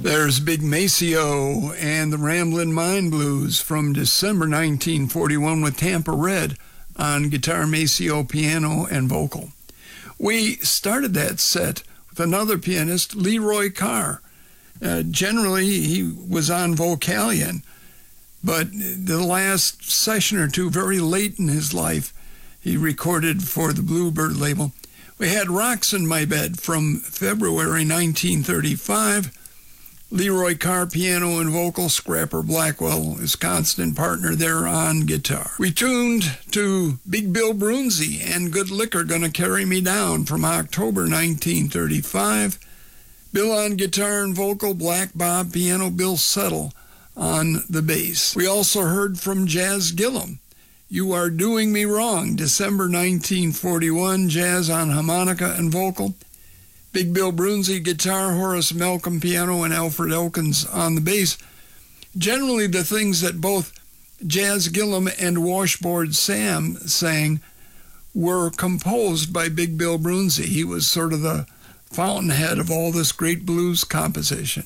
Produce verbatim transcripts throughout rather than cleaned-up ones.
There's Big Maceo and the Ramblin' Mind Blues from December nineteen forty-one with Tampa Red on guitar, Maceo, piano, and vocal. We started that set with another pianist, Leroy Carr. Uh, generally, he was on Vocalion, but the last session or two, very late in his life, he recorded for the Bluebird label. We had Rocks in My Bed from February nineteen thirty-five. Leroy Carr, piano and vocal. Scrapper Blackwell, his constant partner there on guitar. We tuned to Big Bill Broonzy and Good Liquor, Gonna Carry Me Down from October nineteen thirty-five. Bill on guitar and vocal, Black Bob, piano, Bill Settle on the bass. We also heard from Jazz Gillum, You Are Doing Me Wrong, December nineteen forty-one, Jazz on harmonica and vocal. Big Bill Broonzy, guitar, Horace Malcolm, piano, and Alfred Elkins on the bass. Generally, the things that both Jazz Gillum and Washboard Sam sang were composed by Big Bill Broonzy. He was sort of the fountainhead of all this great blues composition.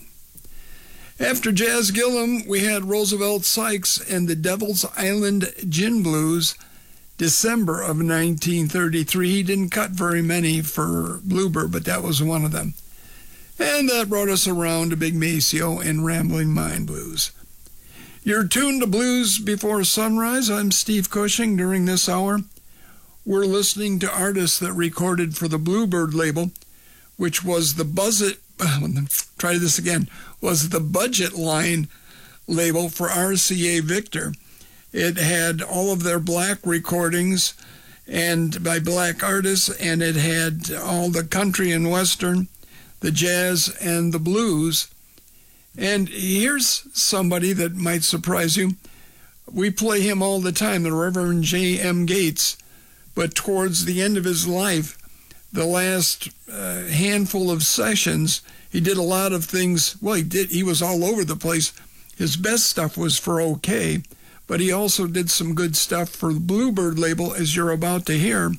After Jazz Gillum, we had Roosevelt Sykes and the Devil's Island Gin Blues, December of nineteen thirty-three. He didn't cut very many for Bluebird, but that was one of them. And that brought us around to Big Maceo and Rambling Mind Blues. You're tuned to Blues Before Sunrise. I'm Steve Cushing. During this hour, we're listening to artists that recorded for the Bluebird label, which was the Buzzet, try this again, was the Budget Line label for R C A Victor. It had all of their black recordings and by black artists, and it had all the country and western, the jazz and the blues. And here's somebody that might surprise you. We play him all the time, the Reverend J M Gates, but towards the end of his life, the last uh, handful of sessions, he did a lot of things. Well, he did. He was all over the place. His best stuff was for OK, but he also did some good stuff for the Bluebird label, as you're about to hear.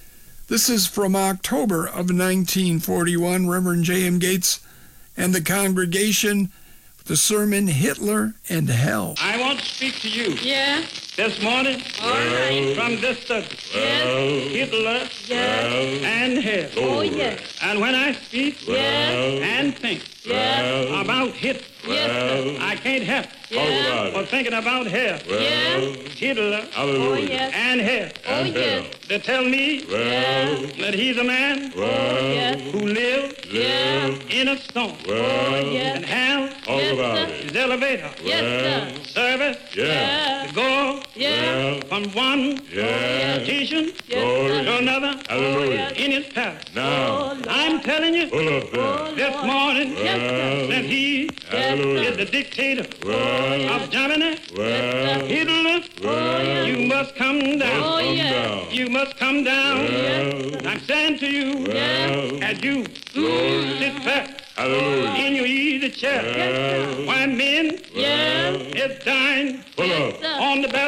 This is from October of nineteen forty-one, Reverend J M Gates and the congregation, the sermon Hitler and Hell. I want to speak to you. Yeah? This morning, All right. from this subject, Yes. Hitler Yes. and hell. Oh, yes. And when I speak Yes. and think Yes. about Hitler, Yes, sir. I can't help Yeah. for thinking about hell. Yeah. Hitler Oh, yes. and hell. Oh, yes. They tell me Yeah. that he's a man Oh, yes. who lived Yeah. in a storm. Oh, yes. And hell Yes, sir. is elevator. Yes, sir. Service Yeah. to go Yeah. from one Yeah. station Yes, sir. to another Oh, yes. in his palace. Oh, Lord. I'm telling you, Oh, this Lord. morning, Yes, sir. that he Yes, is sir. the dictator yes. of Germany. Yes, sir. Hitler, Oh, yes. you must come down. Oh, yes. You must come down. Yes. I'm saying to you, Yes. as you Glory. sit back Hallelujah. in your easy chair, Yes, sir. while men Yes. is dying Yes, sir. on the battlefield.